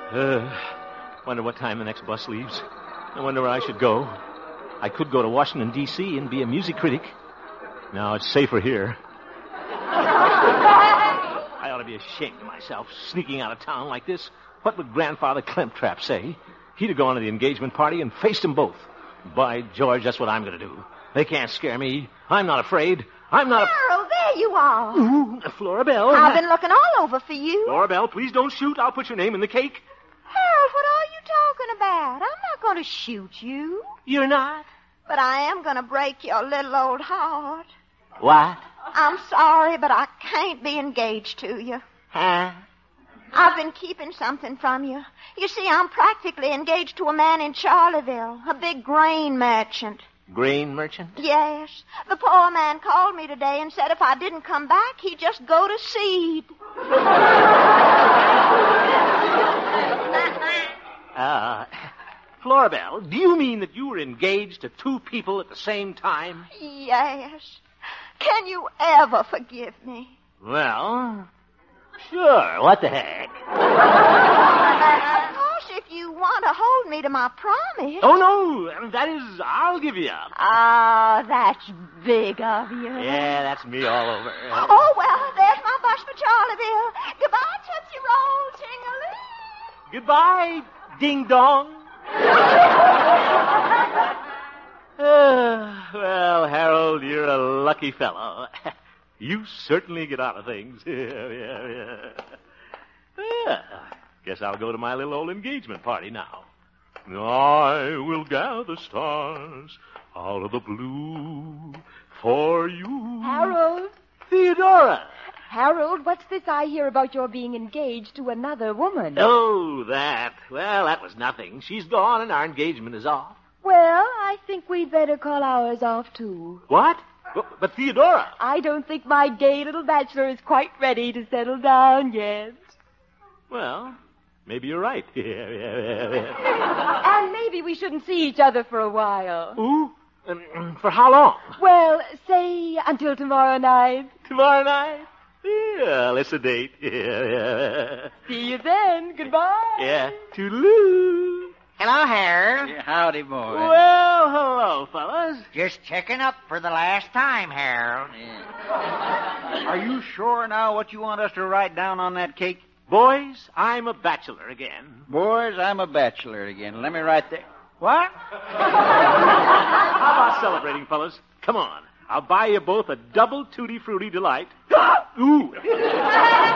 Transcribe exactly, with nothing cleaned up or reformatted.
Uh, wonder what time the next bus leaves. I wonder where I should go. I could go to Washington, D C and be a music critic. No, it's safer here. I ought to be ashamed of myself, sneaking out of town like this. What would Grandfather Clemtrap say? He'd have gone to the engagement party and faced them both. By George, that's what I'm going to do. They can't scare me. I'm not afraid. I'm not... Harold, a... there you are. Ooh, Flora Belle. I've been looking all over for you. Flora Belle, please don't shoot. I'll put your name in the cake. Harold, what are you talking about? I'm not going to shoot you. You're not? But I am going to break your little old heart. What? I'm sorry, but I can't be engaged to you. Huh? I've been keeping something from you. You see, I'm practically engaged to a man in Charleville, a big grain merchant. Grain merchant? Yes. The poor man called me today and said if I didn't come back, he'd just go to seed. uh, Flora Belle, do you mean that you were engaged to two people at the same time? Yes. Can you ever forgive me? Well, sure. What the heck? Of course, if you want to hold me to my promise. Oh, no. That is, I'll give you up. Oh, that's big of you. Yeah, that's me all over. Oh, well, there's my bus for Charleville. Goodbye, Tootsie Roll, ting-a-ling. Goodbye, ding-dong. uh, well, Harold, you're a lucky fellow. You certainly get out of things. yeah, yeah, yeah. Yeah, guess I'll go to my little old engagement party now. I will gather stars out of the blue for you. Harold? Theodora! Harold, what's this I hear about your being engaged to another woman? Oh, that. Well, that was nothing. She's gone and our engagement is off. Well, I think we'd better call ours off, too. What? But, but Theodora... I don't think my gay little bachelor is quite ready to settle down yet. Well, maybe you're right. yeah, yeah, yeah, yeah. And maybe we shouldn't see each other for a while. Ooh, um, for how long? Well, say until tomorrow night. Tomorrow night? Yeah, let's a date. Yeah, yeah. See you then. Goodbye. Yeah, toodaloo. Hello, Harold. Yeah, howdy, boy. Well, hello, fellas. Just checking up for the last time, Harold. Yeah. Are you sure now what you want us to write down on that cake? Boys, I'm a bachelor again. Boys, I'm a bachelor again. Let me write that. What? How about celebrating, fellas? Come on. I'll buy you both a double Tutti Frutti delight. Ooh.